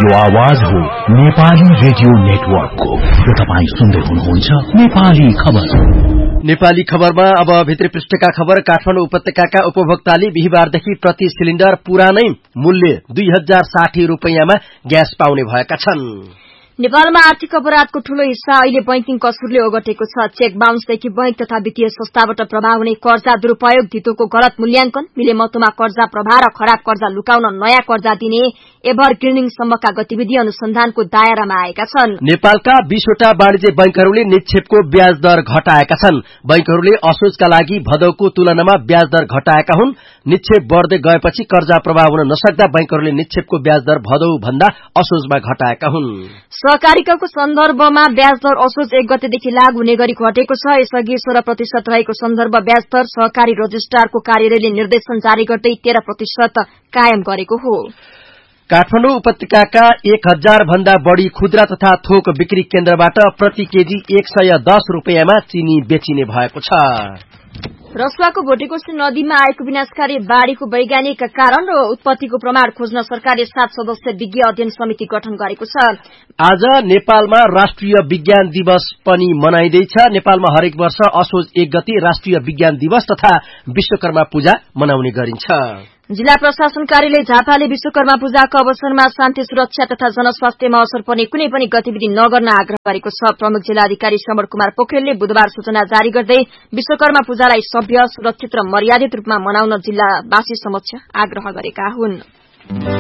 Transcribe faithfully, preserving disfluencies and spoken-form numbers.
यो आवाज हो नेपाली रेडियो नेटवर्कको। यो तपाईँ सुन्दै हुनुहुन्छ नेपाली खबर। नेपाली खबरमा अब भित्री पृष्ठका खबर। काठमाडौँ उपत्यकाका उपभोक्ताले बिहीबारदेखि प्रति सिलिण्डर पुरानै मूल्य दुई हजार साठी रूपियाँमा ग्यास पाउने भएका छन्। नेपालमा आर्थिक अपराधको ठूलो हिस्सा अहिले बैंकिङ कसुरले ओगटेको छ। चेक बााउन्सदेखि बैंक तथा वित्तीय संस्थाबाट प्रभाव हुने कर्जा दुरूपयोग, धितोको गलत मूल्याङ्कन, मिलेमतोमा कर्जा प्रभाव र खराब कर्जा लुकाउन नयाँ कर्जा दिने एभरग्रिनिङ सम्मका गतिविधि अनुसन्धानको दायरामा आएका छन्। नेपालका बीसवटा वाणिज्य बैंकहरूले निक्षेपको ब्याज दर घटाएका छन्। बैंकहरूले असोजका लागि भदौको तुलनामा ब्याज दर घटाएका हुन्। निक्षेप बढ्दै गएपछि कर्जा प्रभाव हुन नसक्दा बैंकहरूले निक्षेपको ब्याज दर भदौ भन्दा असोजमा घटाएका हुन्। सहकारीको सन्दर्भमा ब्याज दर असोज एक गतेदेखि लागू हुने गरी घटेको छ। यसअघि सोह्र प्रतिशत रहेको सन्दर्भ ब्याज दर सहकारी रजिस्ट्रारको कार्यालयले निर्देशन जारी गर्दै तेह्र प्रतिशत कायम गरेको हो। काठमाडौँ उपत्यकाका एक हजार भन्दा बढ़ी खुद्रा तथा थोक बिक्री केन्द्रबाट प्रति केजी एक सय दस रूपियाँमा चिनी बेचिने भएको छ। रसुवाको भोटेकोशी नदीमा आएको विनाशकारी बाढ़ीको वैज्ञानिक कारण र उत्पत्तिको प्रमाण खोज्न सरकारले सात सदस्य विज्ञ अध्ययन समिति गठन गरेको छ। आज नेपालमा राष्ट्रिय विज्ञान दिवस पनि मनाइँदैछ। नेपालमा हरेक वर्ष असोज एक गते राष्ट्रिय विज्ञान दिवस तथा विश्वकर्मा पूजा मनाउने गरिन्छ। जिल्ला प्रशासन कार्यालय झापाले विश्वकर्मा पूजाको अवसरमा शान्ति सुरक्षा तथा जनस्वास्थ्यमा असर पर्ने कुनै पनि गतिविधि नगर्न आग्रह गरेको छ। प्रमुख जिल्लाधिकारी श्रवण कुमार पोखरेलले बुधबार सूचना जारी गर्दै विश्वकर्मा पूजालाई सभ्य, सुरक्षित र मर्यादित रूपमा मनाउन जिल्लावासी समक्ष आग्रह गरेका हुन्।